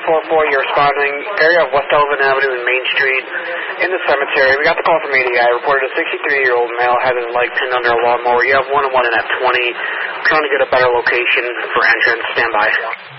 144, you're responding, area of West Elvin Avenue and Main Street in the cemetery. We got the call from ADI. Reported a 63-year-old male had his leg pinned under a lawnmower. You have 1-1 in at 20. Trying to get a better location for entrance. Stand by.